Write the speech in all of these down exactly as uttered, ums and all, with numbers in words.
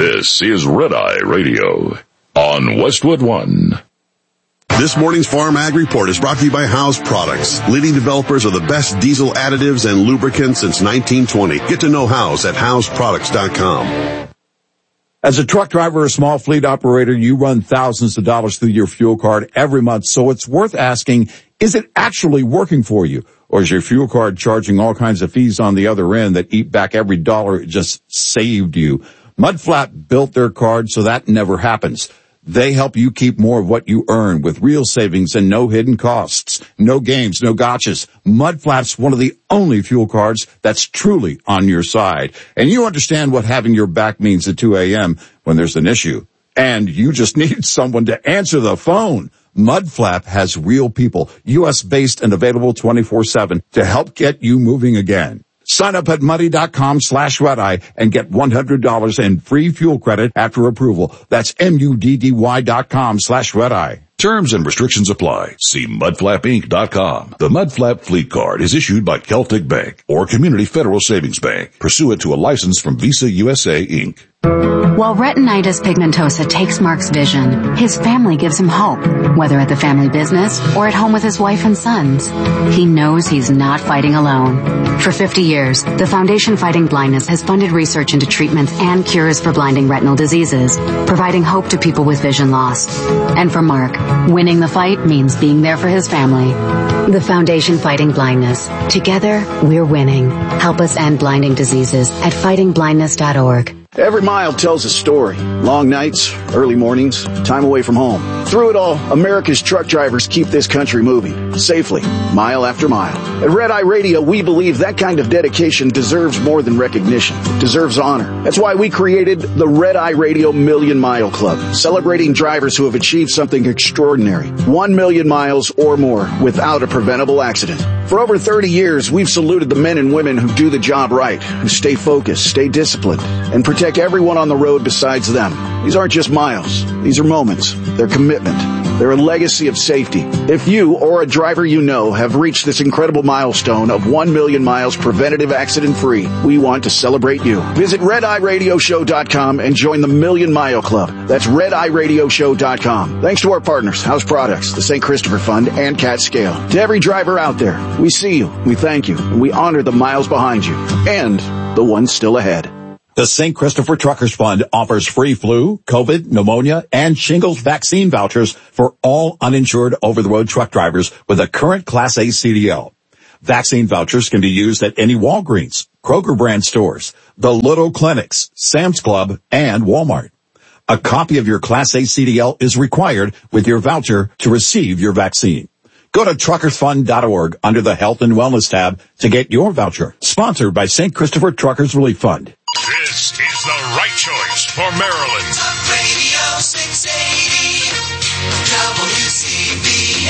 This is Red Eye Radio on Westwood One. This morning's Farm Ag Report is brought to you by House Products, leading developers of the best diesel additives and lubricants since nineteen twenty. Get to know House at house products dot com. As a truck driver or small fleet operator, you run thousands of dollars through your fuel card every month, so it's worth asking, is it actually working for you? Or is your fuel card charging all kinds of fees on the other end that eat back every dollar it just saved you? Mudflap built their card so that never happens. They help you keep more of what you earn with real savings and no hidden costs. No games, no gotchas. Mudflap's one of the only fuel cards that's truly on your side. And you understand what having your back means at two a.m. when there's an issue. And you just need someone to answer the phone. Mudflap has real people, U S based and available twenty-four seven to help get you moving again. Sign up at muddy.com slash red-eye and get one hundred dollars in free fuel credit after approval. That's M-U-D-D-Y dot com slash red-eye. Terms and restrictions apply. See mudflap inc dot com. The Mudflap Fleet Card is issued by Celtic Bank or Community Federal Savings Bank, pursuant to a license from Visa U S A, Incorporated. While retinitis pigmentosa takes Mark's vision, his family gives him hope, whether at the family business or at home with his wife and sons. He knows he's not fighting alone. For fifty years, the Foundation Fighting Blindness has funded research into treatments and cures for blinding retinal diseases, providing hope to people with vision loss. And for Mark, winning the fight means being there for his family. The Foundation Fighting Blindness. Together, we're winning. Help us end blinding diseases at fighting blindness dot org. Every mile tells a story. Long nights, early mornings, time away from home. Through it all, America's truck drivers keep this country moving, safely, mile after mile. At Red Eye Radio, we believe that kind of dedication deserves more than recognition. It deserves honor. That's why we created the Red Eye Radio Million Mile Club, celebrating drivers who have achieved something extraordinary. One million miles or more without a preventable accident. For over thirty years, we've saluted the men and women who do the job right, who stay focused, stay disciplined, and protect everyone on the road besides them. These aren't just miles. These are moments. They're commitment. They're a legacy of safety. If you or a driver you know have reached this incredible milestone of one million miles preventative accident-free, we want to celebrate you. Visit red eye radio show dot com and join the Million Mile Club. That's red eye radio show dot com. Thanks to our partners, House Products, the Saint Christopher Fund, and Cat Scale. To every driver out there, we see you, we thank you, and we honor the miles behind you, and the ones still ahead. The Saint Christopher Truckers Fund offers free flu, COVID, pneumonia, and shingles vaccine vouchers for all uninsured over-the-road truck drivers with a current Class A C D L. Vaccine vouchers can be used at any Walgreens, Kroger brand stores, the Little Clinics, Sam's Club, and Walmart. A copy of your Class A C D L is required with your voucher to receive your vaccine. Go to truckers fund dot org under the Health and Wellness tab to get your voucher. Sponsored by Saint Christopher Truckers Relief Fund. This is the right choice for Maryland. Talk Radio six eighty, W C B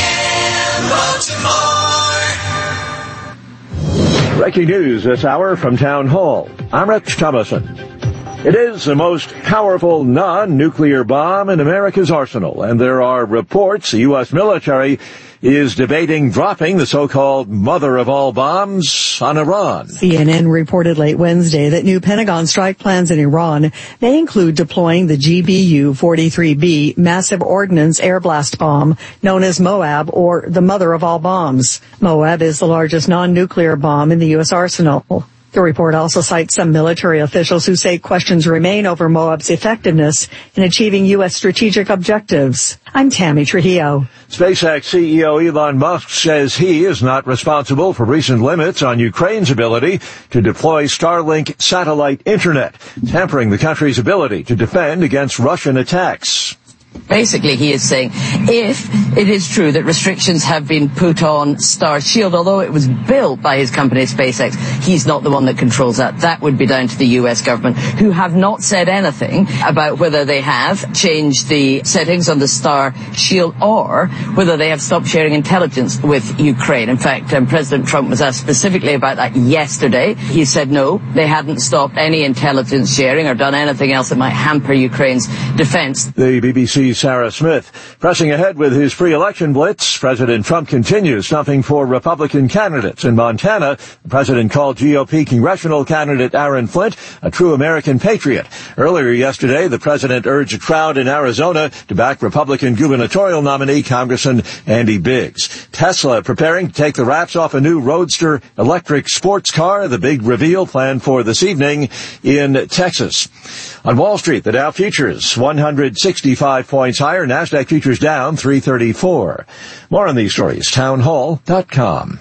N, Baltimore. Breaking news this hour from Town Hall. I'm Rich Thomason. It is the most powerful non-nuclear bomb in America's arsenal, and there are reports the U S military is debating dropping the so-called mother of all bombs on Iran. C N N reported late Wednesday that new Pentagon strike plans in Iran may include deploying the G B U forty-three B massive ordnance air blast bomb known as MOAB, or the mother of all bombs. MOAB is the largest non-nuclear bomb in the U S arsenal. The report also cites some military officials who say questions remain over MOAB's effectiveness in achieving U S strategic objectives. I'm Tammy Trujillo. SpaceX C E O Elon Musk says he is not responsible for recent limits on Ukraine's ability to deploy Starlink satellite internet, hampering the country's ability to defend against Russian attacks. Basically, he is saying if it is true that restrictions have been put on Starshield, although it was built by his company SpaceX, he's not the one that controls that. That would be down to the U S government, who have not said anything about whether they have changed the settings on the Starshield or whether they have stopped sharing intelligence with Ukraine. In fact, um, President Trump was asked specifically about that yesterday. He said no, they hadn't stopped any intelligence sharing or done anything else that might hamper Ukraine's defense. The B B C Chief Sarah Smith. Pressing ahead with his pre-election blitz, President Trump continues stumping for Republican candidates. In Montana, the president called G O P congressional candidate Aaron Flint a true American patriot. Earlier yesterday, the president urged a crowd in Arizona to back Republican gubernatorial nominee Congressman Andy Biggs. Tesla preparing to take the wraps off a new Roadster electric sports car, the big reveal planned for this evening in Texas. On Wall Street, the Dow futures one hundred sixty-five points higher, NASDAQ futures down three thirty-four. More on these stories, townhall dot com.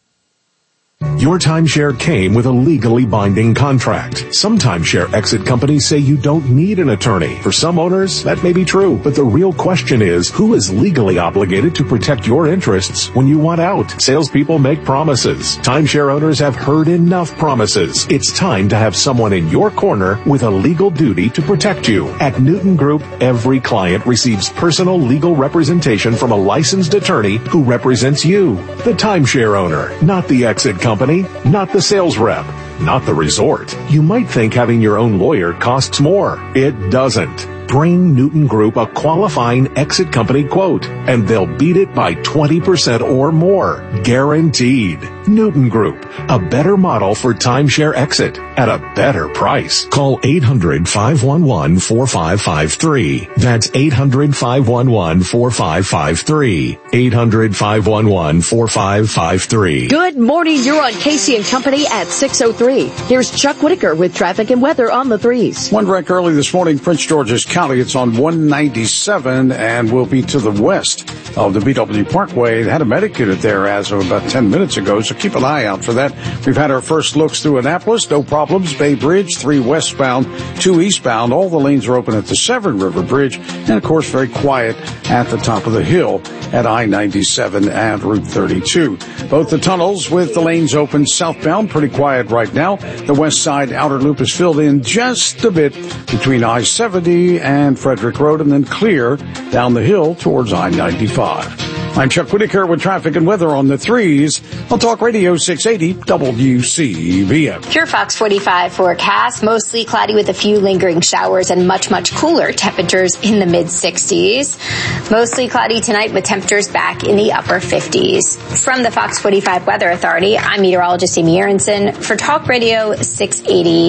Your timeshare came with a legally binding contract. Some timeshare exit companies say you don't need an attorney. For some owners, that may be true, but the real question is, who is legally obligated to protect your interests when you want out? Salespeople make promises. Timeshare owners have heard enough promises. It's time to have someone in your corner with a legal duty to protect you. At Newton Group, every client receives personal legal representation from a licensed attorney who represents you, the timeshare owner, not the exit company. Company, not the sales rep, not the resort. You might think having your own lawyer costs more. It doesn't. Bring Newton Group a qualifying exit company quote, and they'll beat it by twenty percent or more. Guaranteed. Newton Group, a better model for timeshare exit at a better price. Call eight hundred, five one one, four five five three. That's eight hundred, five one one, four five five three. eight hundred, five one one, four five five three. Good morning. You're on Casey and Company at six oh three. Here's Chuck Whitaker with traffic and weather on the threes. One wreck early this morning, Prince George's County. It's on one ninety-seven and will be to the west of the B W Parkway. They had a medic unit there as of about ten minutes ago, so keep an eye out for that. We've had our first looks through Annapolis. No problems. Bay Bridge, three westbound, two eastbound. All the lanes are open at the Severn River Bridge. And, of course, very quiet at the top of the hill at I ninety-seven and Route thirty-two. Both the tunnels with the lanes open southbound, pretty quiet right now. The west side outer loop is filled in just a bit between I seventy and Frederick Road, and then clear down the hill towards I ninety-five. I'm Chuck Whitaker with traffic and weather on the threes on Talk Radio six eighty W C B M. Pure Fox forty-five forecast, mostly cloudy with a few lingering showers and much, much cooler temperatures in the mid sixties. Mostly cloudy tonight with temperatures back in the upper fifties. From the Fox forty-five Weather Authority, I'm meteorologist Amy Aronson for Talk Radio six eighty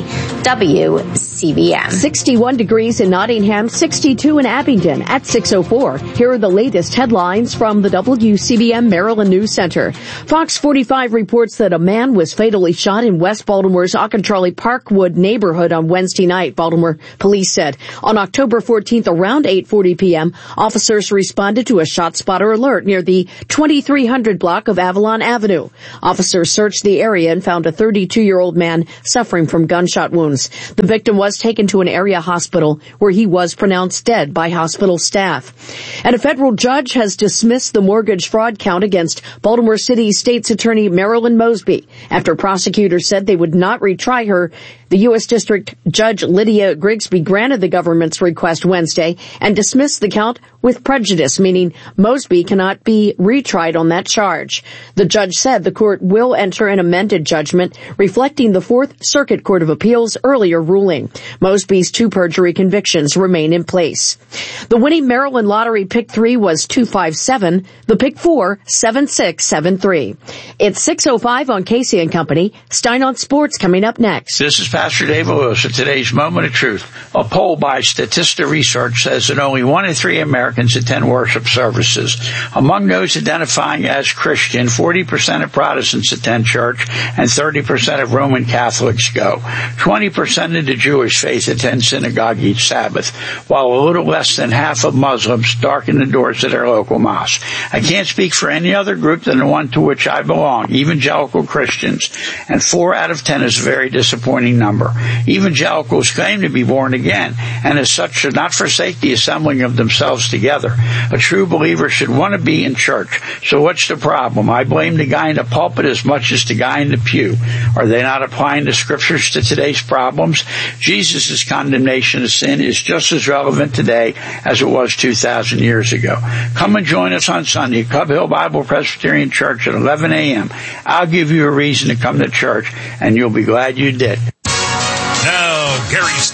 W C B M. sixty-one degrees in Nottingham, sixty-two in Abingdon at six oh four. Here are the latest headlines from the W C B M Maryland News Center. Fox forty-five reports that a man was fatally shot in West Baltimore's Auchentrolley Parkwood neighborhood on Wednesday night, Baltimore police said. On October fourteenth, around eight forty p.m., officers responded to a shot spotter alert near the twenty-three hundred block of Avalon Avenue. Officers searched the area and found a thirty-two-year-old man suffering from gunshot wounds. The victim was taken to an area hospital where he was pronounced dead by hospital staff. And a federal judge has dismissed the mortgage fraud count against Baltimore City State's Attorney Marilyn Mosby after prosecutors said they would not retry her. The U S District Judge Lydia Grigsby granted the government's request Wednesday and dismissed the count with prejudice, meaning Mosby cannot be retried on that charge. The judge said the court will enter an amended judgment reflecting the Fourth Circuit Court of Appeals' earlier ruling. Mosby's two perjury convictions remain in place. The winning Maryland Lottery Pick three was two five seven, the Pick four, seven six seven three. It's six oh five on Casey and Company. Stein on Sports coming up next. This is Pastor Dave Lewis with today's Moment of Truth. A poll by Statista Research says that only one in three Americans attend worship services. Among those identifying as Christian, forty percent of Protestants attend church and thirty percent of Roman Catholics go. twenty percent of the Jewish faith attend synagogue each Sabbath, while a little less than half of Muslims darken the doors of their local mosque. I can't speak for any other group than the one to which I belong, evangelical Christians, and four out of ten is a very disappointing number. Evangelicals claim to be born again, and as such should not forsake the assembling of themselves together. A true believer should want to be in church. So what's the problem? I blame the guy in the pulpit as much as the guy in the pew. Are they not applying the scriptures to today's problems? Jesus' condemnation of sin is just as relevant today as it was two thousand years ago. Come and join us on Sunday at Cub Hill Bible Presbyterian Church at eleven a.m. I'll give you a reason to come to church, and you'll be glad you did. Now, Gary Stein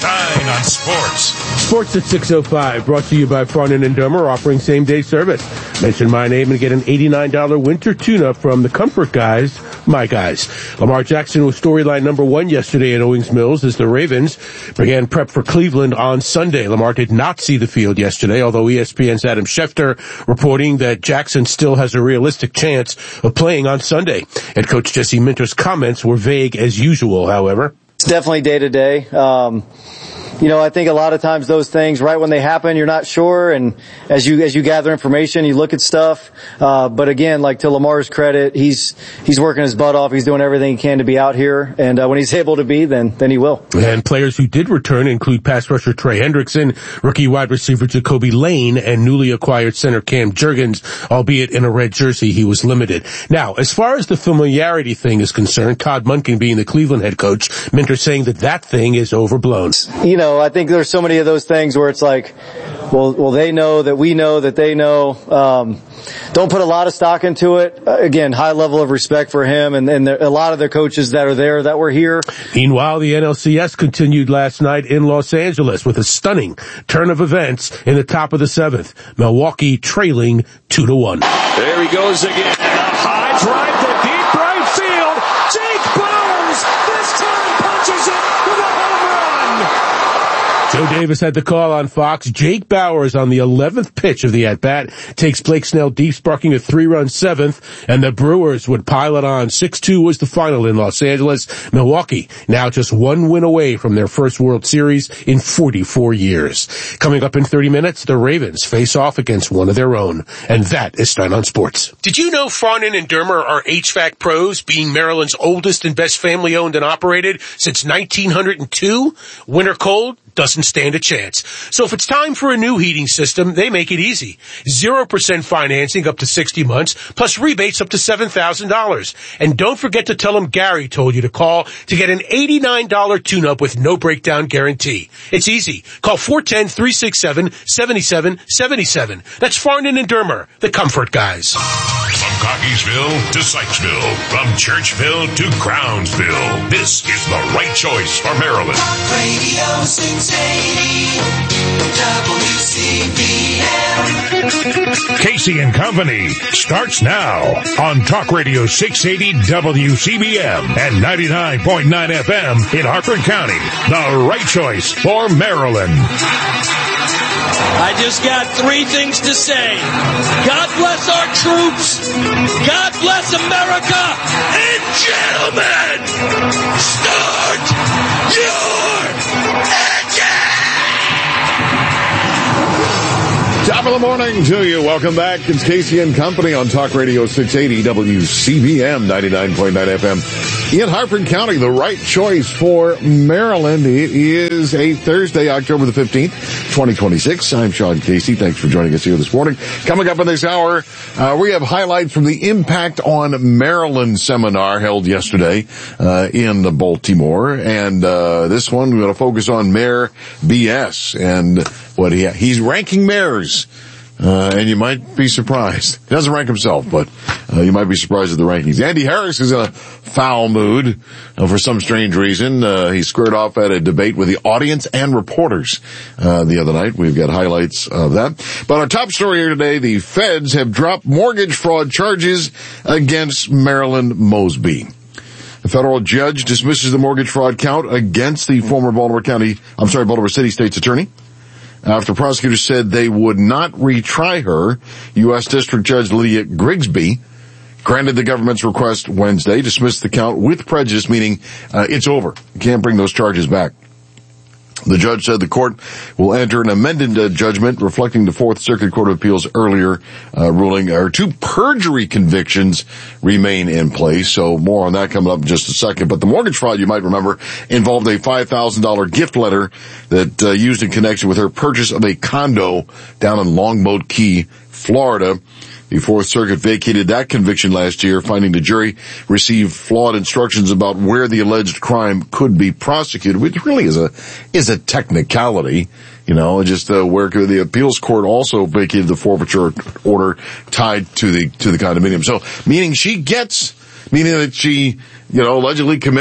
on sports. Sports at six oh five, brought to you by Farnan and Dermer, offering same-day service. Mention my name and get an eighty-nine dollars winter tune-up from the Comfort Guys, my guys. Lamar Jackson was storyline number one yesterday at Owings Mills as the Ravens began prep for Cleveland on Sunday. Lamar did not see the field yesterday, although E S P N's Adam Schefter reporting that Jackson still has a realistic chance of playing on Sunday. Head coach Jesse Minter's comments were vague as usual, however. It's definitely day to day. Um, you know, I think a lot of times those things, right when they happen, you're not sure. And as you, as you gather information, you look at stuff. Uh, but again, like to Lamar's credit, he's, he's working his butt off. He's doing everything he can to be out here. And, uh, when he's able to be, then, then he will. And players who did return include pass rusher Trey Hendrickson, rookie wide receiver Jacoby Lane, and newly acquired center Cam Jurgens, albeit in a red jersey, he was limited. Now, as far as the familiarity thing is concerned, Todd Monken being the Cleveland head coach, Minter saying that that thing is overblown. You know, I think there's so many of those things where it's like, well, well, they know that we know that they know. Um, don't put a lot of stock into it. Uh, again, high level of respect for him and, and the, a lot of the coaches that are there that were here. Meanwhile, the N L C S continued last night in Los Angeles with a stunning turn of events in the top of the seventh. Milwaukee trailing two to one. There he goes again. A high drive to deep right field. Jake Bowers this time punches it with a home run. Joe Davis had the call on Fox. Jake Bowers on the eleventh pitch of the at-bat takes Blake Snell deep, sparking a three-run seventh, and the Brewers would pile it on. six two was the final in Los Angeles. Milwaukee now just one win away from their first World Series in forty-four years. Coming up in thirty minutes, the Ravens face off against one of their own. And that is Stein on Sports. Did you know Farnan and Dermer are H V A C pros, being Maryland's oldest and best family-owned and operated since nineteen oh two? Winter cold? Doesn't stand a chance. So if it's time for a new heating system, they make it easy. zero percent financing up to sixty months, plus rebates up to seven thousand dollars. And don't forget to tell them Gary told you to call to get an eighty-nine dollars tune-up with no breakdown guarantee. It's easy. Call four one zero, three six seven, seven seven seven seven. That's Farnan and Dermer, the Comfort Guys. From Cockeysville to Sykesville, from Churchville to Crownsville, this is the right choice for Maryland. Radio six eighty W C B M. Casey and Company starts now on Talk Radio six eighty W C B M and ninety-nine point nine F M in Harford County. The right choice for Maryland. I just got three things to say. God bless our troops. God bless America. And gentlemen, start your engine. Top of the morning to you. Welcome back. It's Casey and Company on Talk Radio six eighty W C B M ninety-nine point nine F M. In Harford County, the right choice for Maryland. It is a Thursday, October the fifteenth, twenty twenty-six. I'm Sean Casey. Thanks for joining us here this morning. Coming up in this hour, uh, we have highlights from the Impact on Maryland seminar held yesterday uh, in Baltimore. And uh, this one, we're going to focus on Mayor B S and what he he's ranking mayors. Uh, and you might be surprised. He doesn't rank himself, but uh, you might be surprised at the rankings. Andy Harris is in a foul mood uh, for some strange reason. Uh, he squared off at a debate with the audience and reporters uh, the other night. We've got highlights of that. But our top story here today, the feds have dropped mortgage fraud charges against Marilyn Mosby. A federal judge dismisses the mortgage fraud count against the former Baltimore County, I'm sorry, Baltimore City State's attorney, after prosecutors said they would not retry her. U S District Judge Lydia Grigsby granted the government's request Wednesday, dismissed the count with prejudice, meaning uh, it's over. You can't bring those charges back. The judge said the court will enter an amended uh, judgment reflecting the Fourth Circuit Court of Appeals earlier uh, ruling. Our two perjury convictions remain in place, so more on that coming up in just a second. But the mortgage fraud, you might remember, involved a five thousand dollars gift letter that uh, used in connection with her purchase of a condo down in Longboat Key, Florida. The Fourth Circuit vacated that conviction last year, finding the jury received flawed instructions about where the alleged crime could be prosecuted, which really is a is a technicality. You know, just uh, where the appeals court also vacated the forfeiture order tied to the to the condominium. So, meaning she gets, meaning that she, you know, allegedly commits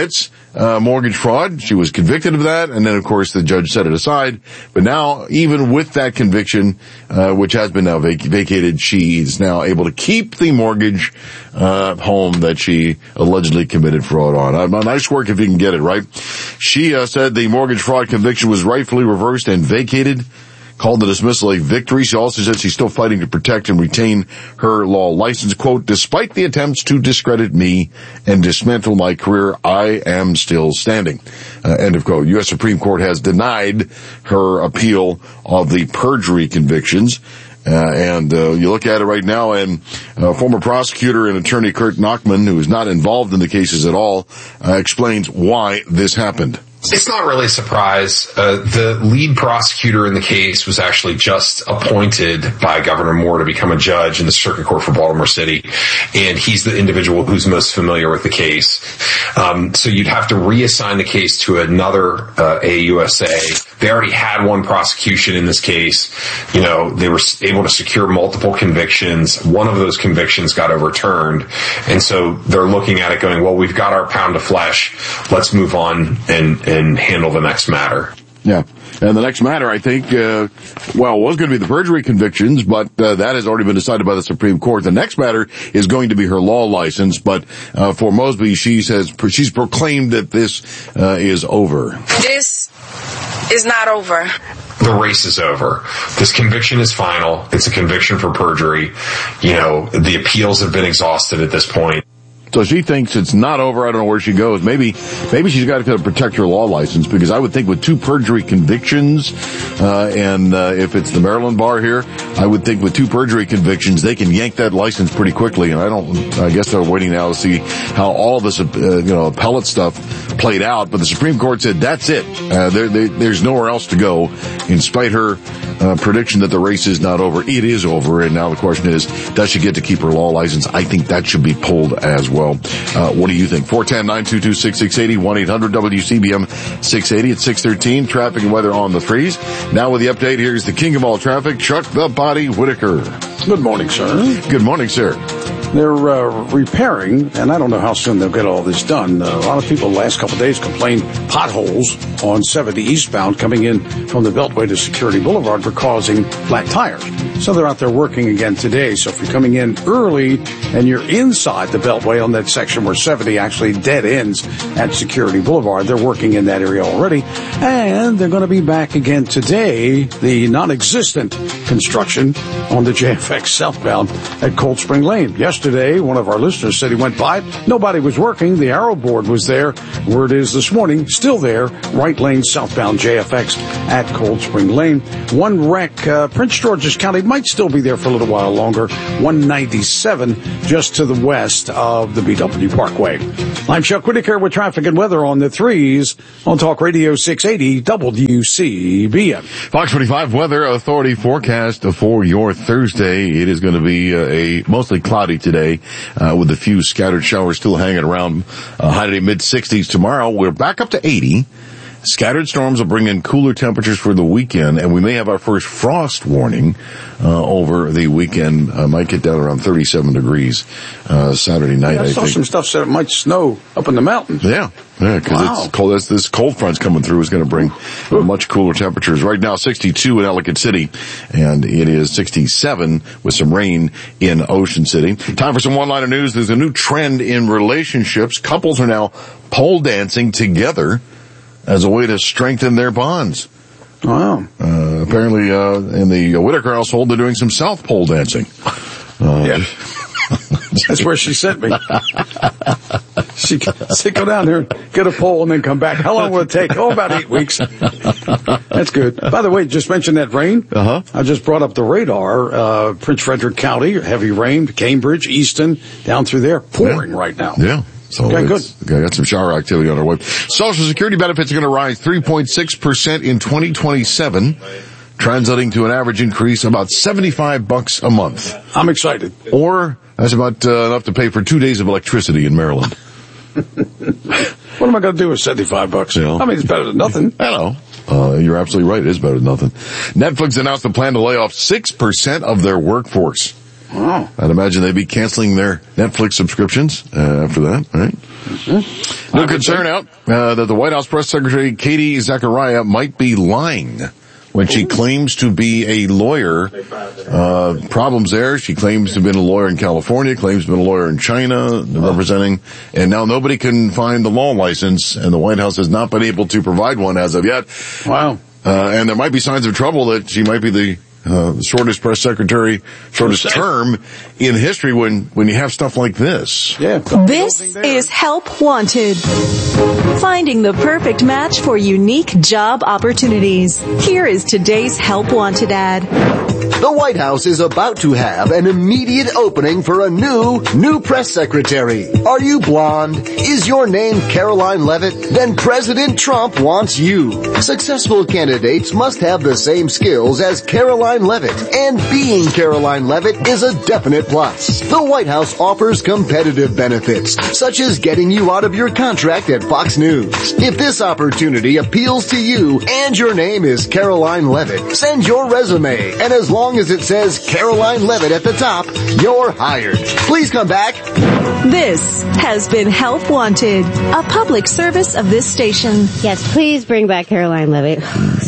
uh, mortgage fraud. She was convicted of that, and then, of course, the judge set it aside. But now, even with that conviction, uh, which has been now vac- vacated, she is now able to keep the mortgage uh home that she allegedly committed fraud on. Uh, nice work if you can get it, right? She uh, said the mortgage fraud conviction was rightfully reversed and vacated, called the dismissal a victory. She also said she's still fighting to protect and retain her law license. Quote, despite the attempts to discredit me and dismantle my career, I am still standing. Uh, end of quote. U S Supreme Court has denied her appeal of the perjury convictions. Uh, and uh, you look at it right now, and uh, former prosecutor and attorney Kurt Nachman, who is not involved in the cases at all, uh, explains why this happened. It's not really a surprise. Uh, the lead prosecutor in the case was actually just appointed by Governor Moore to become a judge in the Circuit Court for Baltimore City, and he's the individual who's most familiar with the case. Um, so you'd have to reassign the case to another uh, A U S A. They already had one prosecution in this case. You know, they were able to secure multiple convictions. One of those convictions got overturned, and so they're looking at it going, well, we've got our pound of flesh. Let's move on and and handle the next matter. Yeah. And the next matter, I think, uh, well, was going to be the perjury convictions, but uh, that has already been decided by the Supreme Court. The next matter is going to be her law license, but uh, for Mosby, she says she's proclaimed that this uh, is over. This is not over. The race is over. This conviction is final. It's a conviction for perjury. You know, the appeals have been exhausted at this point. So she thinks it's not over. I don't know where she goes. Maybe, maybe she's got to protect her law license, because I would think with two perjury convictions, uh, and, uh, if it's the Maryland bar here, I would think with two perjury convictions, they can yank that license pretty quickly. And I don't, I guess they're waiting now to see how all this, uh, you know, appellate stuff played out. But the Supreme Court said that's it. Uh, there, there, there's nowhere else to go, in spite her, uh, prediction that the race is not over. It is over. And now the question is, does she get to keep her law license? I think that should be pulled as well. Well, uh, what do you think? four one zero, nine two two, six six eight zero, one eight hundred W C B M six eighty at six thirteen. Traffic and weather on the freeze. Now with the update, here's the king of all traffic, Chuck the Body Whitaker. Good morning, sir. Good morning, sir. They're uh, repairing, and I don't know how soon they'll get all this done. Uh, a lot of people the last couple of days complained potholes on seventy eastbound coming in from the Beltway to Security Boulevard were causing flat tires. So they're out there working again today. So if you're coming in early and you're inside the Beltway on that section where seventy actually dead ends at Security Boulevard, they're working in that area already. And they're going to be back again today, the non-existent construction on the J F X southbound at Cold Spring Lane. Yesterday, one of our listeners said he went by. Nobody was working. The arrow board was there. Word is this morning, still there, right lane southbound J F X at Cold Spring Lane. One wreck, uh, Prince George's County might still be there for a little while longer. one ninety-seven just to the west of the B W Parkway. I'm Chuck Whitaker with traffic and weather on the threes on Talk Radio six eighty W C B M. Fox forty-five Weather Authority forecast for your Thursday. It is going to be uh, a mostly cloudy today, uh, with a few scattered showers still hanging around. Uh, high today mid sixties tomorrow. We're back up to eighty. Scattered storms will bring in cooler temperatures for the weekend, and we may have our first frost warning uh, over the weekend. Uh, might get down around thirty-seven degrees uh, Saturday night. Yeah, I, I saw think. some stuff said it might snow up in the mountains. Yeah, yeah, because wow. it's cold. This, this cold front's coming through is going to bring uh, much cooler temperatures. Right now, sixty-two in Ellicott City, and it is sixty-seven with some rain in Ocean City. Time for some one-liner news. There's a new trend in relationships. Couples are now pole dancing together as a way to strengthen their bonds. Wow. Uh, apparently, uh, in the Whitaker household, they're doing some South Pole dancing. Uh, yeah. That's where she sent me. She said, go down there, get a pole, and then come back. How long will it take? Oh, about eight weeks. That's good. By the way, just mentioned that rain. Uh-huh. I just brought up the radar. Uh, Prince Frederick County, heavy rain. Cambridge, Easton, down through there, pouring yeah. right now. Yeah. So okay, good. Okay, got some shower activity on our way. Social Security benefits are going to rise three point six percent in twenty twenty-seven, translating to an average increase of about seventy-five bucks a month. I'm excited. Or that's about uh, enough to pay for two days of electricity in Maryland. What am I going to do with seventy-five bucks? You know? I mean, it's better than nothing. I know. Uh, you're absolutely right. It is better than nothing. Netflix announced a plan to lay off six percent of their workforce. Wow. I'd imagine they'd be canceling their Netflix subscriptions uh, after that, right? New concern out uh, that the White House press secretary Katie Zachariah might be lying when she claims to be a lawyer. Uh, problems there. She claims to have been a lawyer in California, claims to have been a lawyer in China, representing, and now nobody can find the law license, and the White House has not been able to provide one as of yet. Wow. Uh, and there might be signs of trouble that she might be the Uh, shortest press secretary, shortest term in history when, when you have stuff like this. Yeah. This is Help Wanted. Finding the perfect match for unique job opportunities. Here is today's Help Wanted ad. The White House is about to have an immediate opening for a new, new press secretary. Are you blonde? Is your name Caroline Levitt? Then President Trump wants you. Successful candidates must have the same skills as Caroline Levitt, and being Caroline Levitt is a definite plus. The White House offers competitive benefits, such as getting you out of your contract at Fox News. If this opportunity appeals to you and your name is Caroline Levitt, send your resume, and as long as it says Caroline Levitt at the top, you're hired. Please come back. This has been Help Wanted, a public service of this station. Yes, please bring back Caroline Levitt.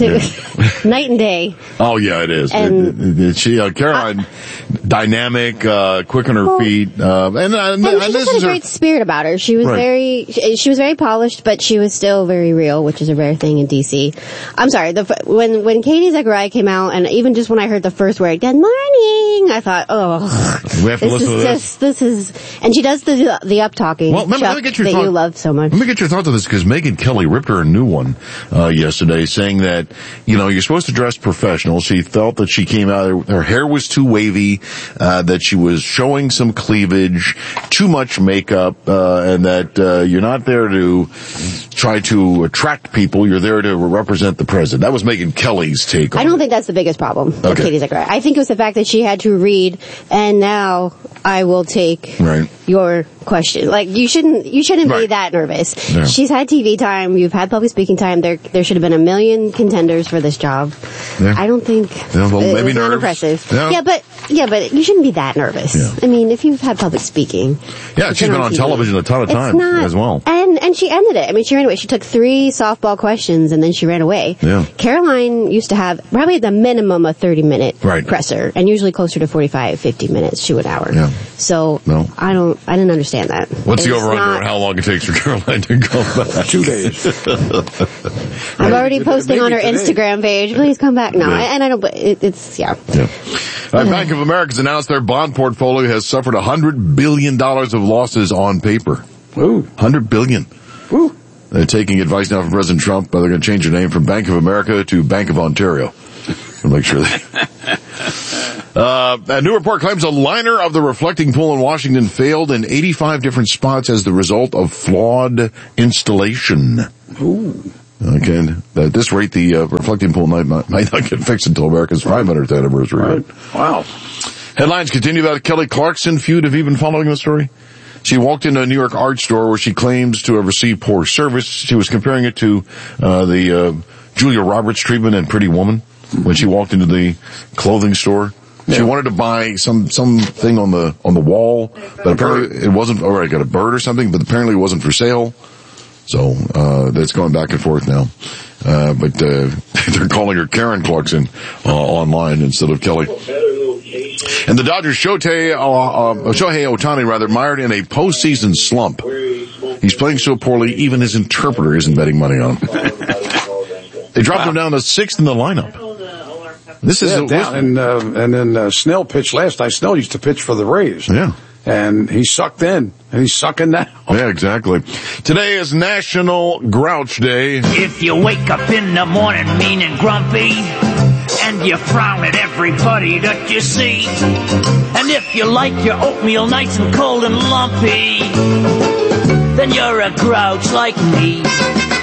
Night and day. Oh, yeah, it is. And it, it, it, she, uh, Caroline, uh, dynamic, uh, quick on her well, feet, uh, and, uh, and, and she this just had is a her, great spirit about her. She was right. very, she was very polished, but she was still very real, which is a rare thing in D C. I'm sorry, the, when, when Katie Zachariah came out, and even just when I heard the first word, good morning, I thought, oh, we have to this listen is to just, this is, and she does the, the up talking, well, let me, let me get your that thought, you love so much. Let me get your thoughts on this, because Megyn Kelly ripped her a new one, uh, yesterday, saying that, you know, you're supposed to dress professional. She felt that she came out, her hair was too wavy, uh, that she was showing some cleavage, too much makeup, uh, and that, uh, you're not there to try to attract people, you're there to represent the president. That was Megyn Kelly's take on I don't it. think that's the biggest problem with Okay. Katie Zachariah. I think it was the fact that she had to read, and now I will take right. your question. Like, you shouldn't, you shouldn't be Right. that nervous. Yeah. She's had T V time, you've had public speaking time, there, there should have been a million contenders for this job. Yeah. I don't think Yeah, well, it maybe was not nerves. impressive. Yeah. yeah, but, yeah, but you shouldn't be that nervous. Yeah. I mean, if you've had public speaking. Yeah, you've she's been on T V. television a ton of It's times not- as well. And, and she ended it. I mean, she ran away. She took three softball questions and then she ran away. Yeah. Caroline used to have probably at the minimum a thirty minute Right. presser, and usually closer to forty-five, fifty minutes to an hour. Yeah. So, No. I don't, I didn't understand that. What's the It's over-under not- on how long it takes for Caroline to come back? Two days. I'm already posting on her Maybe today. Instagram page. Please come back now. Yeah. And I don't, but it, it's, yeah. Yeah. Uh, Bank of America's announced their bond portfolio has suffered one hundred billion dollars of losses on paper. Ooh. one hundred billion dollars. Ooh. They're taking advice now from President Trump, but they're going to change their name from Bank of America to Bank of Ontario. I'll make sure they... Uh, a new report claims a liner of the reflecting pool in Washington failed in eighty-five different spots as the result of flawed installation. Ooh. Okay, at this rate, the uh, reflecting pool might not, might not get fixed until America's five hundredth anniversary. Right. Wow. Headlines continue about a Kelly Clarkson feud. Have you been following the story? She walked into a New York art store where she claims to have received poor service. She was comparing it to uh, the uh, Julia Roberts treatment in Pretty Woman when she walked into the clothing store. She Yeah. wanted to buy some something on the on the wall, but apparently it wasn't. Or I got a bird or something, but apparently it wasn't for sale. So uh that's going back and forth now. Uh but uh they're calling her Karen Clarkson uh, online instead of Kelly. And the Dodgers Shohei, uh, uh, Shohei Ohtani rather mired in a postseason slump. He's playing so poorly, even his interpreter isn't betting money on him. They dropped him down to sixth in the lineup. This is yeah, a, down, and uh, and then uh, Snell pitched last night. Snell used to pitch for the Rays. Yeah. And he sucked in, and he's sucking now. Yeah, exactly. Today is National Grouch Day. If you wake up in the morning mean and grumpy, and you frown at everybody that you see, and if you like your oatmeal nice and cold and lumpy, then you're a grouch like me.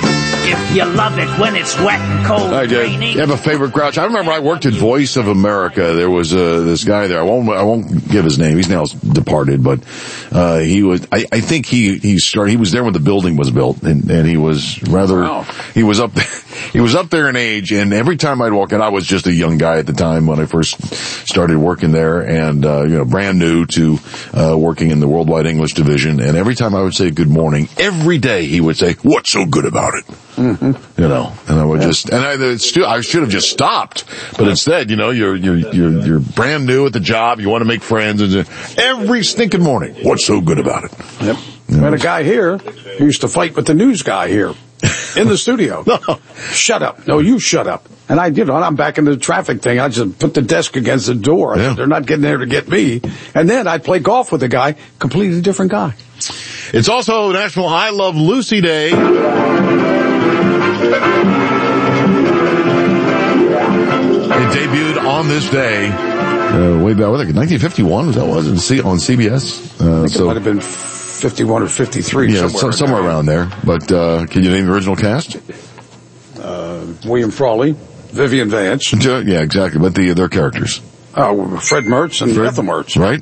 If you love it when it's wet and cold, I did. rainy. You have a favorite Grouch? I remember I worked at Voice of America. There was uh, this guy there. I won't. I won't give his name. He's now departed, but uh, he was. I, I think he he started. He was there when the building was built, and, and he was rather. Wow. He was up. He was up there in age, and every time I'd walk in, I was just a young guy at the time when I first started working there, and uh, you know, brand new to uh, working in the Worldwide English Division. And every time I would say good morning, every day he would say, "What's so good about it?" Mm-hmm. You know, and I would yeah. just, and I, it's, I should have just stopped, but instead, you know, you're, you're, you're, you're brand new at the job, you want to make friends, and every stinking morning, what's so good about it? Yep. We had a guy here who used to fight with the news guy here in the studio. No. Shut up. No, you shut up. And I, you know, I'm back in the traffic thing. I just put the desk against the door. Yeah. They're not getting there to get me. And then I'd play golf with a guy, completely different guy. It's also National I Love Lucy Day. It debuted on this day, uh, way back, I think nineteen fifty-one, was that was it on C B S? Uh, I think so, it might have been fifty-one or fifty-three. Yeah, somewhere, so, somewhere around there. But uh, can you name the original cast? Uh, William Frawley, Vivian Vance. Yeah, exactly. But the their characters. Oh, Fred Mertz and Fred, Ethel Mertz. Right.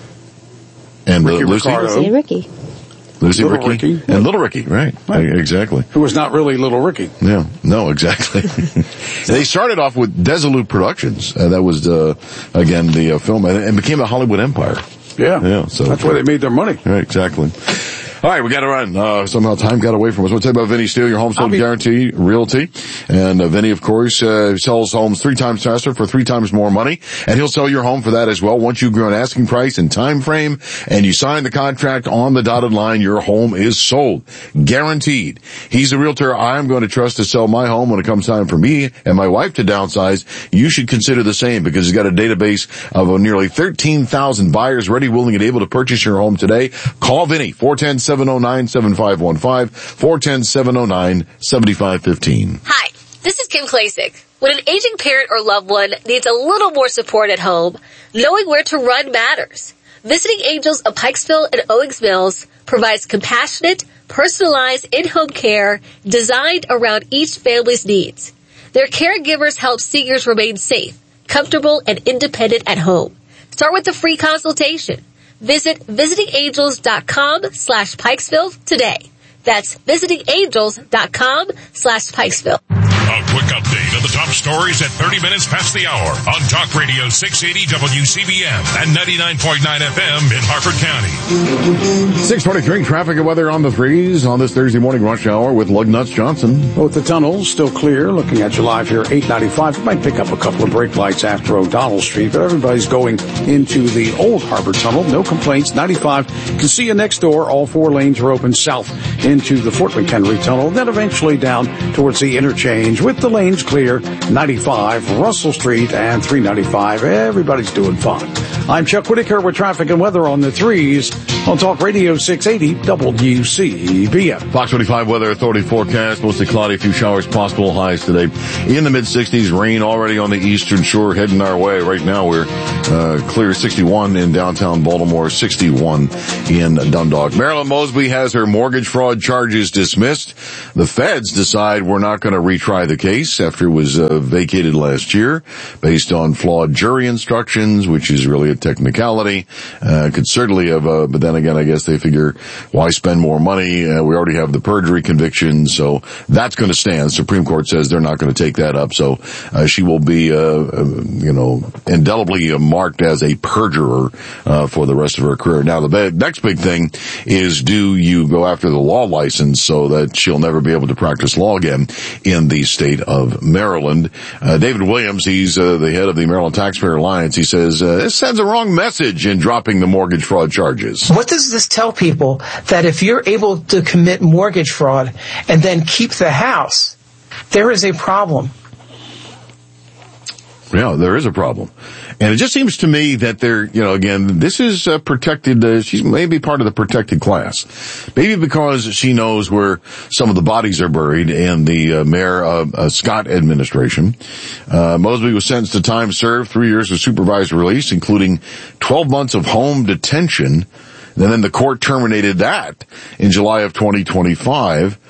And Ricky uh, Lucy. Lucy and Ricky. Lucy, Little Ricky, Ricky. and Little Ricky, right. right. Exactly. Who was not really Little Ricky. Yeah, no, exactly. They started off with Desolate Productions. Uh, that was, uh, again, the uh, film, and, and became a Hollywood empire. Yeah. Yeah. So that's where they made their money. Right, exactly. All right, we got to run. Uh, somehow time got away from us. What's that about Vinny Steele, your home sold guarantee realty? And uh, Vinny, of course, uh, sells homes three times faster for three times more money. And he'll sell your home for that as well. Once you agree on asking price and time frame and you sign the contract on the dotted line, your home is sold. Guaranteed. He's a realtor I'm going to trust to sell my home when it comes time for me and my wife to downsize. You should consider the same because he's got a database of uh, nearly thirteen thousand buyers ready, willing, and able to purchase your home today. Call Vinny, four one zero, seven oh nine, seven five one five, four one zero, seven oh nine, seven five one five. Hi, this is Kim Klasick. When an aging parent or loved one needs a little more support at home, knowing where to run matters. Visiting Angels of Pikesville and Owings Mills provides compassionate, personalized in-home care designed around each family's needs. Their caregivers help seniors remain safe, comfortable, and independent at home. Start with a free consultation. Visit visitingangels.com slash Pikesville today. That's visitingangels.com slash Pikesville. A quick update of the top stories at thirty minutes past the hour on Talk Radio six eighty W C B M and ninety-nine point nine F M in Harford County. six twenty-three, traffic and weather on the threes on this Thursday morning rush hour with Lugnuts Johnson. Both the tunnels still clear. Looking at you live here, eight ninety-five. We might pick up a couple of brake lights after O'Donnell Street, but everybody's going into the Old Harbor Tunnel. No complaints. ninety-five. Can see you next door. All four lanes are open south into the Fort McHenry Tunnel, then eventually down towards the interchange with the lanes clear. ninety-five, Russell Street, and three ninety-five. Everybody's doing fine. I'm Chuck Whitaker with traffic and weather on the threes on Talk Radio six eighty W C B M. Fox twenty-five Weather Authority forecast, mostly cloudy, a few showers possible, highs today in the mid sixties, rain already on the eastern shore heading our way. Right now we're uh, clear sixty-one in downtown Baltimore, sixty-one in Dundalk. Marilyn Mosby has her mortgage fraud charges dismissed. The feds decide we're not going to retry the case after it was uh, vacated last year based on flawed jury instructions, which is really a technicality. Uh, could certainly have, uh, but then again, I guess they figure why spend more money? Uh, we already have the perjury conviction, so that's going to stand. Supreme Court says they're not going to take that up, so uh, she will be, uh, uh, you know, indelibly uh, marked as a perjurer uh, for the rest of her career. Now, the be- next big thing is, do you go after the law license so that she'll never be able to practice law again in the state of Maryland? Uh, David Williams, he's uh, the head of the Maryland Taxpayer Alliance. He says uh, this sends a wrong message in dropping the mortgage fraud charges. What does this tell people? That if you're able to commit mortgage fraud and then keep the house, there is a problem. Yeah, there is a problem. And it just seems to me that they're, you know, again, this is uh, protected, uh, she's maybe part of the protected class. Maybe because she knows where some of the bodies are buried in the uh, Mayor uh, uh, Scott administration. Uh, Mosby was sentenced to time served, three years of supervised release, including twelve months of home detention. And then the court terminated that in July of twenty twenty-five.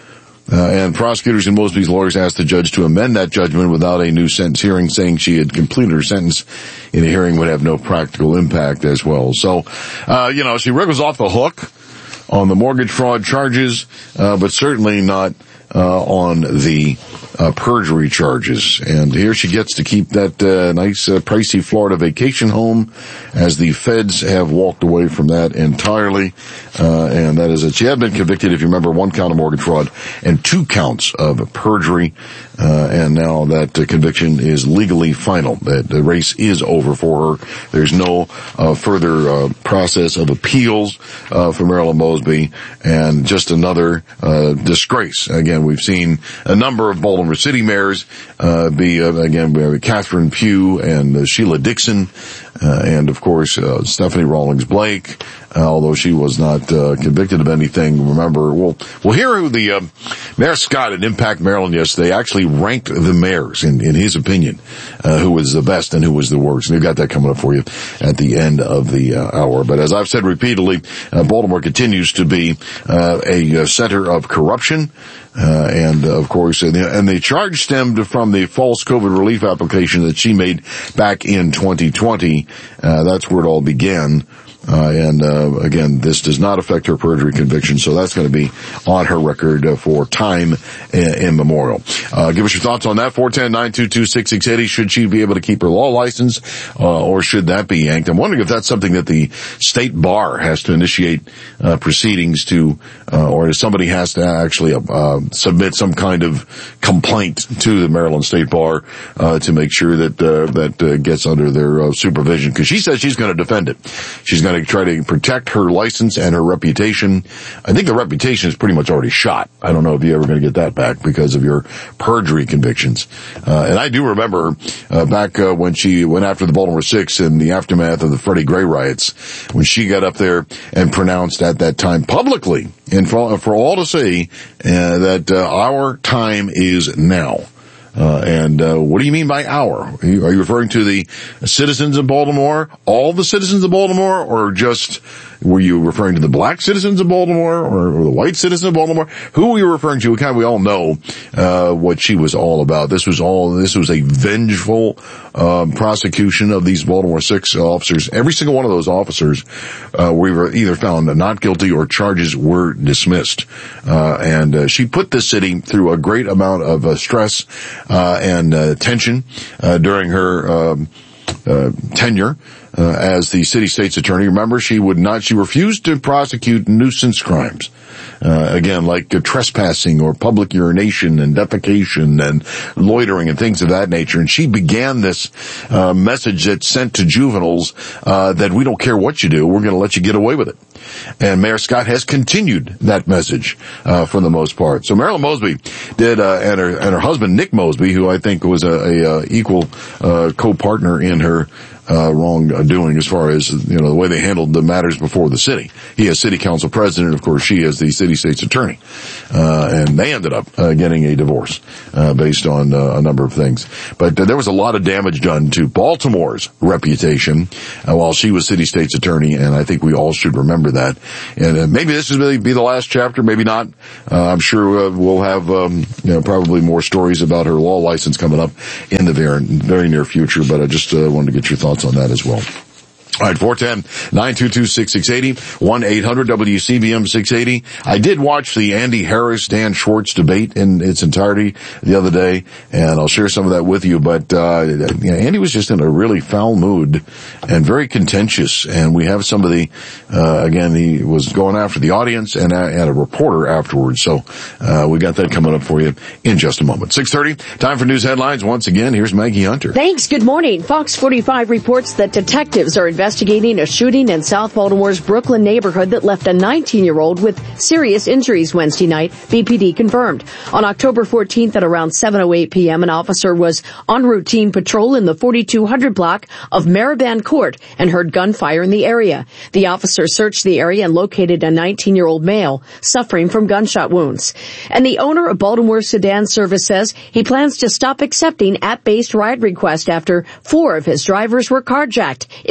Uh, and prosecutors and Mosby's lawyers asked the judge to amend that judgment without a new sentence hearing, saying she had completed her sentence in a hearing would have no practical impact as well. So, uh, you know, she was off the hook on the mortgage fraud charges, uh, but certainly not uh, on the uh, perjury charges. And here she gets to keep that uh, nice, uh, pricey Florida vacation home as the feds have walked away from that entirely. Uh, and that is it. She had been convicted, if you remember, one count of mortgage fraud and two counts of perjury. Uh, and now that uh, conviction is legally final. That the race is over for her. There's no uh, further uh, process of appeals uh, for Marilyn Mosby, and just another uh, disgrace. Again, we've seen a number of Baltimore City mayors uh, be uh, again we have Catherine Pugh and uh, Sheila Dixon, uh, and of course uh, Stephanie Rawlings Blake. Uh, although she was not uh, convicted of anything. Remember, we'll we'll hear who the uh, Mayor Scott at Impact Maryland yesterday actually ranked the mayors in, in his opinion, uh, who was the best and who was the worst. And we've got that coming up for you at the end of the uh, hour. But as I've said repeatedly, uh, Baltimore continues to be uh, a center of corruption. Uh, and uh, of course, and the, and the charge stemmed from the false COVID relief application that she made back in twenty twenty. Uh, that's where it all began. Uh, and, uh, again, this does not affect her perjury conviction, so that's going to be on her record uh, for time immemorial. Uh, give us your thoughts on that. four one zero, nine two two, six six eight zero. Should she be able to keep her law license, uh, or should that be yanked? I'm wondering if that's something that the state bar has to initiate, uh, proceedings to, uh, or if somebody has to actually, uh, submit some kind of complaint to the Maryland State Bar, uh, to make sure that, uh, that, uh, gets under their, uh, supervision. Cause she says she's going to defend it. She's going to try to protect her license and her reputation. I think the reputation is pretty much already shot. I don't know if you're ever going to get that back because of your perjury convictions. Uh, and I do remember, uh, back, uh, when she went after the Baltimore Six in the aftermath of the Freddie Gray riots, when she got up there and pronounced at that time publicly and for, for all to see, uh, that, uh, our time is now. Uh, and, uh, what do you mean by our? Are you, are you referring to the citizens of Baltimore, all the citizens of Baltimore, or just, were you referring to the black citizens of Baltimore, or, or the white citizens of Baltimore? Who were you referring to? We all know, uh, what she was all about. This was all, this was a vengeful, um, prosecution of these Baltimore Six officers. Every single one of those officers, uh, were either found not guilty or charges were dismissed. Uh, and, uh, she put the city through a great amount of, uh, stress, uh, and, uh, tension, uh, during her, um, uh, tenure. Uh, as the city state's attorney. Remember, she would not, she refused to prosecute nuisance crimes. Uh, again, like uh, trespassing or public urination and defecation and loitering and things of that nature. And she began this, uh, message that sent to juveniles, uh, that we don't care what you do, we're going to let you get away with it. And Mayor Scott has continued that message, uh, for the most part. So Marilyn Mosby did, uh, and her, and her husband, Nick Mosby, who I think was a, a, a equal, uh, co-partner in her, Uh, wrongdoing as far as, you know, the way they handled the matters before the city. He is city council president, of course, she is the city state's attorney. Uh, and they ended up, uh, getting a divorce, uh, based on, uh, a number of things. But uh, there was a lot of damage done to Baltimore's reputation, uh, while she was city state's attorney, and I think we all should remember that. And uh, maybe this is really be the last chapter, maybe not. Uh, I'm sure uh, we'll have, um, you know, probably more stories about her law license coming up in the very, very near future, but I just, uh, wanted to get your thoughts on that as well. All right, four one zero, nine two two, six six eight zero, one eight hundred W C B M six eighty. I did watch the Andy Harris, Dan Schwartz debate in its entirety the other day, and I'll share some of that with you, but, uh, you know, Andy was just in a really foul mood and very contentious, and we have some of the, uh, again, he was going after the audience and, uh, and a reporter afterwards, so, uh, we got that coming up for you in just a moment. six thirty, time for news headlines. Once again, here's Maggie Hunter. Thanks, good morning. Fox forty-five reports that detectives are investigating investigating a shooting in South Baltimore's Brooklyn neighborhood that left a nineteen-year-old with serious injuries Wednesday night, B P D confirmed. On October fourteenth at around seven oh eight p.m., an officer was on routine patrol in the forty-two hundred block of Mariband Court and heard gunfire in the area. The officer searched the area and located a nineteen-year-old male suffering from gunshot wounds. And the owner of Baltimore Sedan Service says he plans to stop accepting app-based ride requests after four of his drivers were carjacked in recent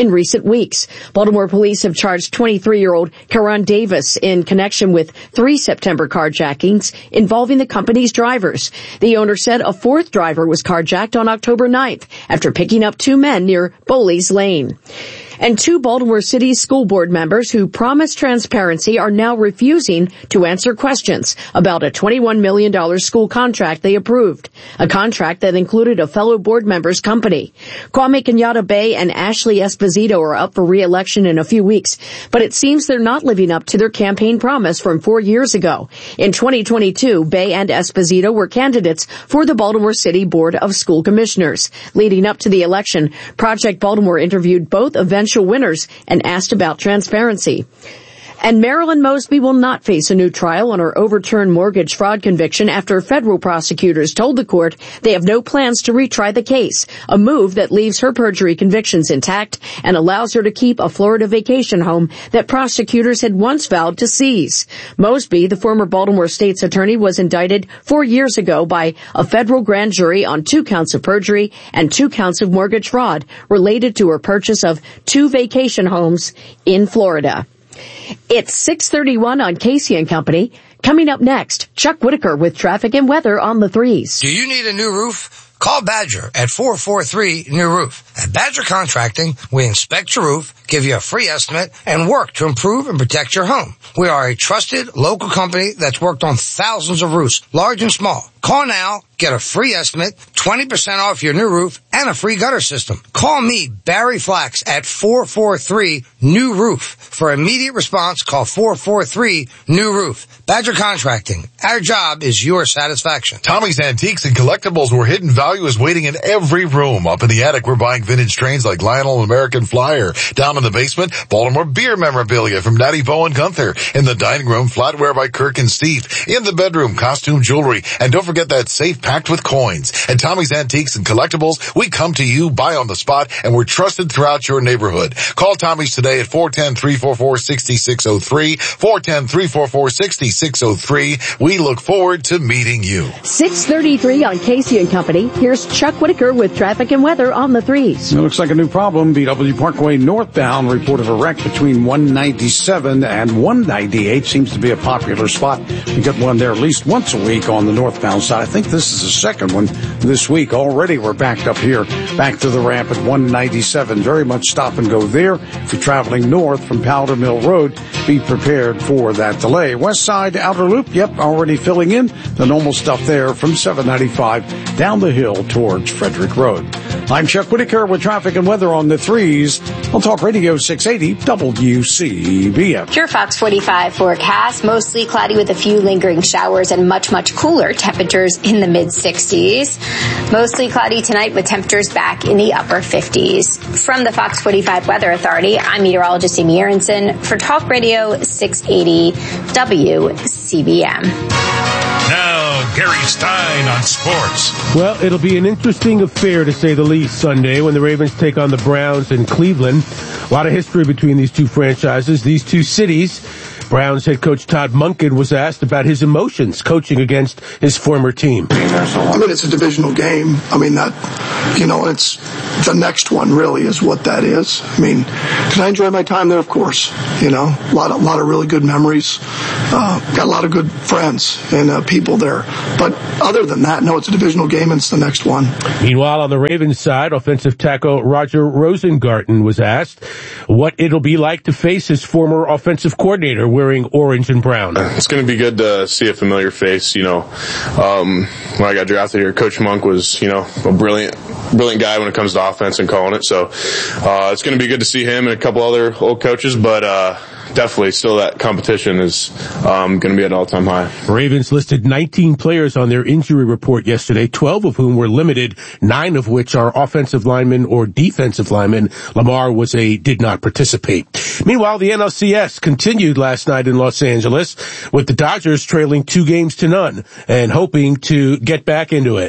weeks. Baltimore police have charged twenty-three-year-old Karan Davis in connection with three September carjackings involving the company's drivers. The owner said a fourth driver was carjacked on October ninth after picking up two men near Bowleys Lane. And two Baltimore City school board members who promised transparency are now refusing to answer questions about a twenty-one million dollars school contract they approved, a contract that included a fellow board member's company. Kwame Kenyatta Bay and Ashley Esposito are up for re-election in a few weeks, but it seems they're not living up to their campaign promise from four years ago. In twenty twenty-two, Bay and Esposito were candidates for the Baltimore City Board of School Commissioners. Leading up to the election, Project Baltimore interviewed both eventual winners and asked about transparency. And Marilyn Mosby will not face a new trial on her overturned mortgage fraud conviction after federal prosecutors told the court they have no plans to retry the case, a move that leaves her perjury convictions intact and allows her to keep a Florida vacation home that prosecutors had once vowed to seize. Mosby, the former Baltimore State's attorney, was indicted four years ago by a federal grand jury on two counts of perjury and two counts of mortgage fraud related to her purchase of two vacation homes in Florida. It's six thirty-one on Casey and Company. Coming up next, Chuck Whitaker with traffic and weather on the threes. Do you need a new roof? Call Badger at four four three new roof. At Badger Contracting, we inspect your roof, give you a free estimate, and work to improve and protect your home. We are a trusted local company that's worked on thousands of roofs, large and small. Call now, get a free estimate, twenty percent off your new roof, and a free gutter system. Call me, Barry Flax, at four four three new roof. For immediate response, call four four three new roof. Badger Contracting. Our job is your satisfaction. Tommy's Antiques and Collectibles, where hidden value is waiting in every room. Up in the attic, we're buying vintage trains like Lionel American Flyer. Down in the basement, Baltimore beer memorabilia from Natty Bo and Gunther. In the dining room, flatware by Kirk and Steve. In the bedroom, costume jewelry. And don't forget that safe packed with coins. At Tommy's Antiques and Collectibles, we come to you, buy on the spot, and we're trusted throughout your neighborhood. Call Tommy's today at four one zero, three four four, six six zero three, four one zero, three four four, six six zero three. We look forward to meeting you. six thirty-three on Casey and Company. Here's Chuck Whitaker with traffic and weather on the threes. It looks like a new problem. B W Parkway northbound reported a wreck between one ninety-seven and one ninety-eight. Seems to be a popular spot. You get one there at least once a week on the northbound side. I think this is the second one this week. Already we're backed up here, back to the ramp at one ninety-seven. Very much stop and go there. If you're traveling north from Powder Mill Road, be prepared for that delay. West side outer loop, yep, already filling in. The normal stuff there from seven ninety-five down the hill towards Frederick Road. I'm Chuck Whitaker with traffic and weather on the threes on Talk Radio six eighty W C B M. Pure Fox forty-five forecast, mostly cloudy with a few lingering showers and much, much cooler temperatures in the mid sixties. Mostly cloudy tonight with temperatures back in the upper fifties. From the Fox forty-five Weather Authority, I'm meteorologist Amy Aronson for Talk Radio six eighty W C B M. Now, Gary Stein on sports. Well, it'll be an interesting affair, to say the least, Sunday when the Ravens take on the Browns in Cleveland. A lot of history between these two franchises, these two cities. Browns head coach Todd Monken was asked about his emotions coaching against his former team. I mean, it's a divisional game. I mean, that, you know, it's the next one really is what that is. I mean, can I enjoy my time there? Of course. You know, a lot of, lot of really good memories. Uh, got a lot of good friends and uh, people there. But other than that, no, it's a divisional game and it's the next one. Meanwhile, on the Ravens side, offensive tackle Roger Rosengarten was asked what it'll be like to face his former offensive coordinator wearing orange and brown. It's going to be good to see a familiar face. You know, um, when I got drafted here, Coach Monk was, you know, a brilliant, brilliant guy when it comes to offense and calling it. So, uh, it's going to be good to see him and a couple other old coaches, but, uh, definitely still that competition is, um, going to be at an all-time high. Ravens listed nineteen players on their injury report yesterday, twelve of whom were limited, nine of which are offensive linemen or defensive linemen. Lamar was a did not participate. Meanwhile, the N L C S continued last night in Los Angeles with the Dodgers trailing two games to none and hoping to get back into it.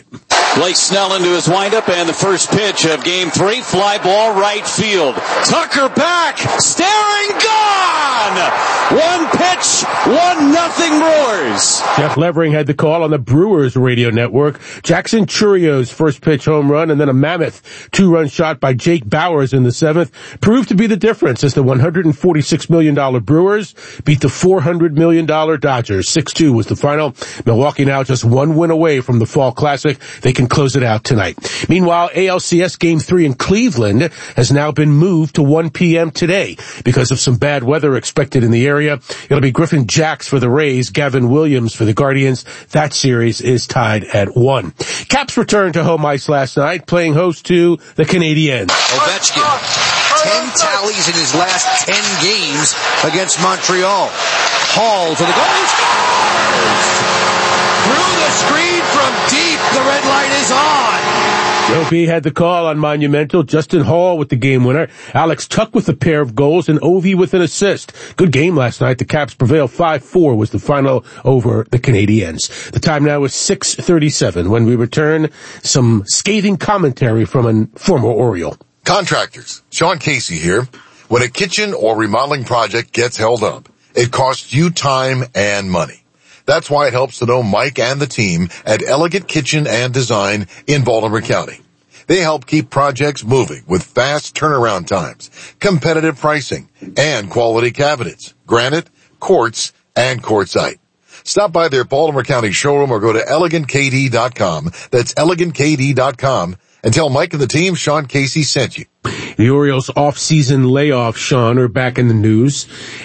Blake Snell into his windup, and the first pitch of game three, fly ball right field. Tucker back, staring, gone! One pitch, one nothing Brewers. Jeff Levering had the call on the Brewers radio network. Jackson Churio's first pitch home run and then a mammoth two-run shot by Jake Bauers in the seventh proved to be the difference as the one hundred forty-six million dollars Brewers beat the four hundred million dollars Dodgers. six two was the final. Milwaukee now just one win away from the Fall Classic. They can close it out tonight. Meanwhile, A L C S Game three in Cleveland has now been moved to one p.m. today because of some bad weather expected in the area. It'll be Griffin Jacks for the Rays, Gavin Williams for the Guardians. That series is tied at one. Caps returned to home ice last night, playing host to the Canadiens. Ovechkin, ten tallies in his last ten games against Montreal. Hall to the goal. He scores! Through the screen from deep, the red light is on. Joe B had the call on Monumental. Justin Hall with the game winner. Alex Tuck with a pair of goals and Ovi with an assist. Good game last night. The Caps prevail five four was the final over the Canadiens. The time now is six thirty-seven. When we return, some scathing commentary from a former Oriole. Contractors, Sean Casey here. When a kitchen or remodeling project gets held up, it costs you time and money. That's why it helps to know Mike and the team at Elegant Kitchen and Design in Baltimore County. They help keep projects moving with fast turnaround times, competitive pricing, and quality cabinets, granite, quartz, and quartzite. Stop by their Baltimore County showroom or go to elegant k d dot com. That's elegant k d dot com. And tell Mike and the team Sean Casey sent you. The Orioles off-season layoff, Sean, are back in the news.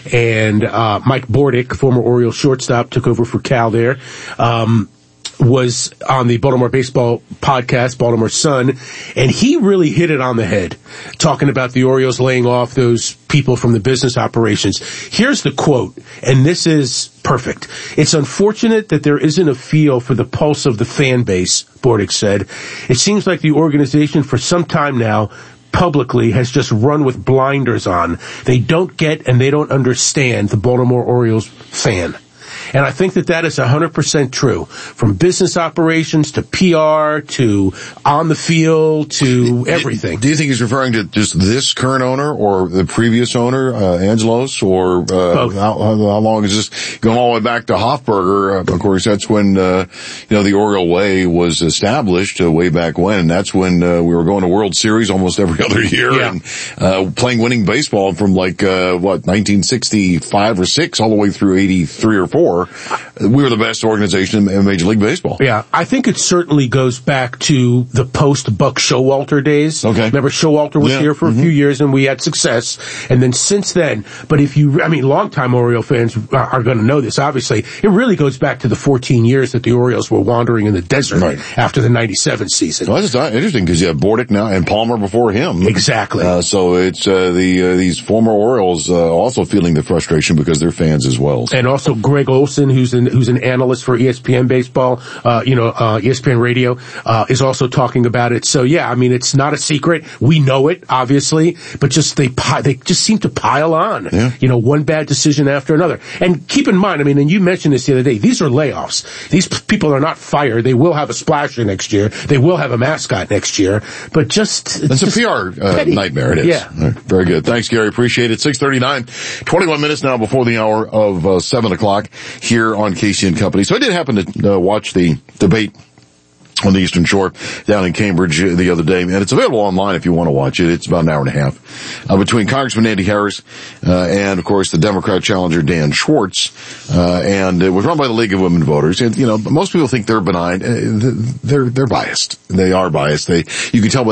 And uh Mike Bordick, former Orioles shortstop, took over for Cal there. Um was on the Baltimore Baseball podcast, Baltimore Sun, and he really hit it on the head, talking about the Orioles laying off those people from the business operations. Here's the quote, and this is perfect. It's unfortunate that there isn't a feel for the pulse of the fan base, Bordick said. It seems like the organization for some time now publicly has just run with blinders on. They don't get and they don't understand the Baltimore Orioles fan. And I think that that is one hundred percent true. From business operations to P R to on the field to everything. Do you think he's referring to just this current owner or the previous owner, uh, Angelos, or uh, how, how long is this going all the way back to Hofberger? Uh, of course, that's when, uh, you know, the Oriole Way was established uh, way back when, and that's when uh, we were going to World Series almost every other year yeah. and uh, playing winning baseball from like, uh, what, nineteen sixty-five or six all the way through eighty-three or four. We were the best organization in Major League Baseball. Yeah, I think it certainly goes back to the post-Buck Showalter days. Okay. Remember Showalter was yeah. here for a mm-hmm. few years and we had success. And then since then, but if you, I mean, longtime Oriole fans are, are going to know this, obviously. It really goes back to the fourteen years that the Orioles were wandering in the desert right. after the ninety-seven season. Well, that's interesting because you have Bordick now and Palmer before him. Exactly. Uh, so it's uh, the uh, these former Orioles uh, also feeling the frustration because they're fans as well. And also Greg Olson, who's an, who's an analyst for E S P N baseball, uh, you know, uh, E S P N radio, uh, is also talking about it. So yeah, I mean, it's not a secret. We know it, obviously, but just they, pi- they just seem to pile on, yeah. you know, one bad decision after another. And keep in mind, I mean, and you mentioned this the other day, these are layoffs. These p- people are not fired. They will have a splasher next year. They will have a mascot next year, but just. It's just a P R uh, nightmare. It is. Yeah. Right. Very good. Thanks, Gary. Appreciate it. six thirty-nine, twenty-one minutes now before the hour of uh, seven o'clock here on Casey and Company. So I did happen to uh, watch the debate on the Eastern Shore down in Cambridge the other day, and it's available online if you want to watch it. It's about an hour and a half uh, between Congressman Andy Harris uh, and, of course, the Democrat challenger Dan Schwartz, uh, and it was run by the League of Women Voters. And you know, most people think they're benign. Uh, they're they're biased. They are biased. They you can tell by